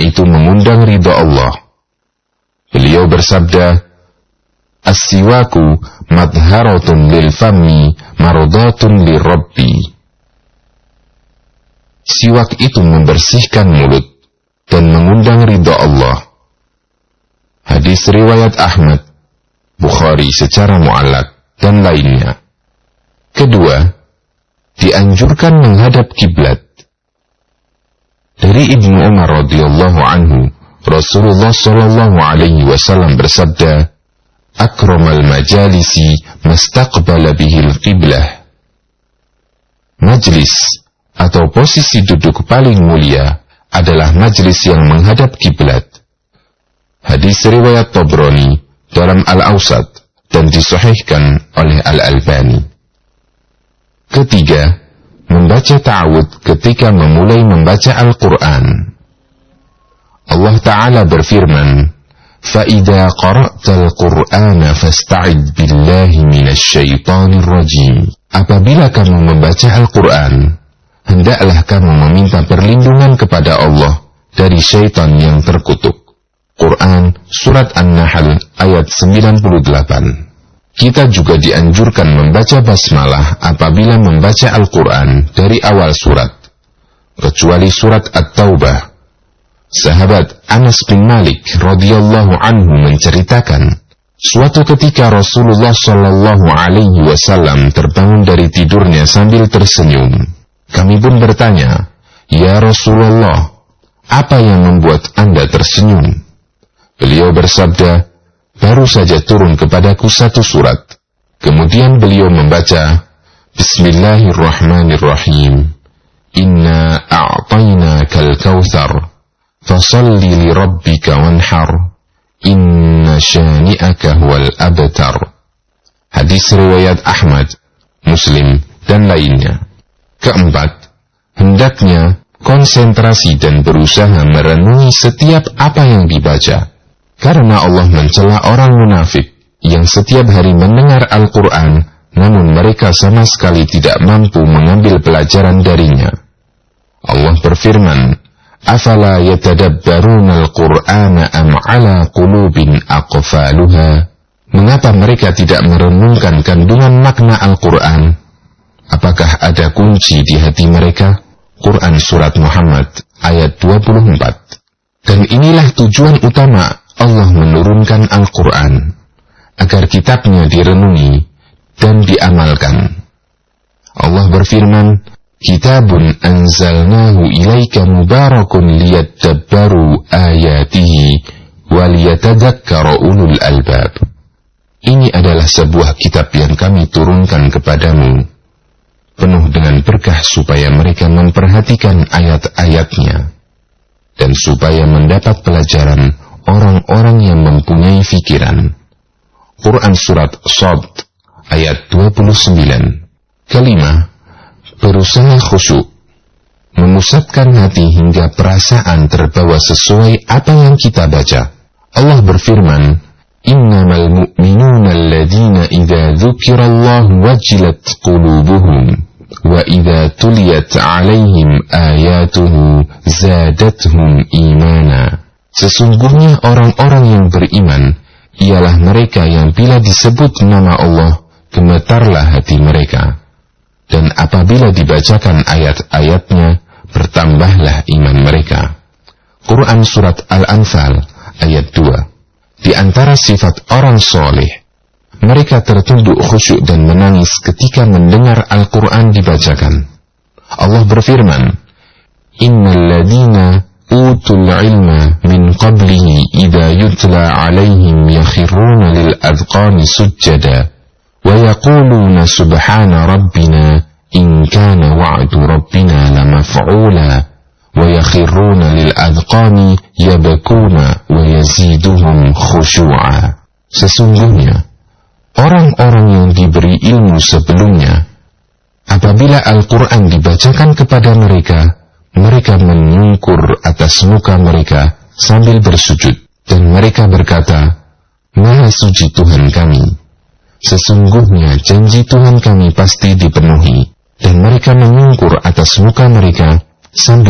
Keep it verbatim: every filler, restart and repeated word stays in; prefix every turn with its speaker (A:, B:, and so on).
A: itu mengundang ridha Allah. Beliau bersabda, "As-siwaku madharatun lil fami mardatun lirabbi." Siwak itu membersihkan mulut dan mengundang ridha Allah. Hadis riwayat Ahmad, Bukhari secara mu'allaq dan lainnya. Kedua, dianjurkan menghadap kiblat. Dari Ibnu Umar radhiyallahu anhu, Rasulullah shallallahu alaihi wasallam bersabda, "Akramal majalisi mastaqbala bihil qiblah." Majlis atau posisi duduk paling mulia adalah majlis yang menghadap kiblat. Hadis riwayat Tabrani dalam Al-Awsat dan disahihkan oleh Al-Albani. Ketiga, membaca ta'awudz ketika memulai membaca Al-Quran. Allah Ta'ala berfirman, فَإِذَا قَرَأْتَ الْقُرْآنَ فَاسْتَعِذْ بِاللَّهِ مِنَ الشَّيْطَانِ الرَّجِيمِ. Apabila kamu membaca Al-Quran, hendaklah kamu meminta perlindungan kepada Allah dari syaitan yang terkutuk. Quran Surat An-Nahl ayat sembilan puluh delapan. Kita juga dianjurkan membaca basmalah apabila membaca Al-Quran dari awal surat, kecuali surat At-Taubah. Sahabat Anas bin Malik radhiyallahu anhu menceritakan, suatu ketika Rasulullah shallallahu alaihi wasallam terbangun dari tidurnya sambil tersenyum. Kami pun bertanya, "Ya Rasulullah, apa yang membuat Anda tersenyum?" Beliau bersabda, "Baru saja turun kepadaku satu surat." Kemudian beliau membaca, "Bismillahirrahmanirrahim. Inna a'tainakal kautsar, fasalli li rabbika wanhar, inna syani'aka huwal abtar." Hadis riwayat Ahmad, Muslim, dan lainnya. Keempat, hendaknya konsentrasi dan berusaha merenungi setiap apa yang dibaca. Karena Allah mencela orang munafik yang setiap hari mendengar Al-Quran, namun mereka sama sekali tidak mampu mengambil pelajaran darinya. Allah berfirman, "Afala yatadabbaruna al-Qur'ana am ala qulubin aqfaluha?" Mengapa mereka tidak merenungkan kandungan makna Al-Quran? Apakah ada kunci di hati mereka? Quran Surat Muhammad ayat dua puluh empat. Dan inilah tujuan utama Allah menurunkan Al-Quran, agar kitabnya direnungi dan diamalkan. Allah berfirman, "Kitabun anzalnahu ilaika mubarakun liyadabbaru ayatihi waliyatadzakkara ulul albab." Ini adalah sebuah kitab yang kami turunkan kepadamu, penuh dengan berkah supaya mereka memperhatikan ayat-ayatnya, dan supaya mendapat pelajaran orang-orang yang mempunyai fikiran. Quran Surat Shad ayat dua puluh sembilan. Kelima, berusaha khusyuk, memusatkan hati hingga perasaan terbawa sesuai apa yang kita baca. Allah berfirman, "Innamal mu'minuna alladhina idza dzukirallahu wajilat qulubuhum wa idza tuliyat 'alaihim ayatuhu zadatuhum imana." Sesungguhnya orang-orang yang beriman ialah mereka yang bila disebut nama Allah, gemetarlah hati mereka, dan apabila dibacakan ayat-ayatnya, bertambahlah iman mereka. Quran Surat Al-Anfal ayat dua. Di antara sifat orang soleh, mereka tertunduk khusyuk dan menangis ketika mendengar Al-Quran dibacakan. Allah berfirman, "Innal ladina utul ilma min qablihi idza yutla alaihim yakhiruna lil adqani sujjada wa yaquluna subhana rabbina in kana wa'du rabbina lamaf'ula wa yakhiruna lil adqani yabkuna wa yaziduhum khusyu'a." Sesungguhnya orang-orang yang diberi ilmu sebelumnya, apabila Al-Quran dibacakan kepada mereka, mereka menyungkur atas muka mereka sambil bersujud, dan mereka berkata, "Maha suci Tuhan kami. Sesungguhnya janji Tuhan kami pasti dipenuhi." Dan mereka menyungkur atas muka mereka sambil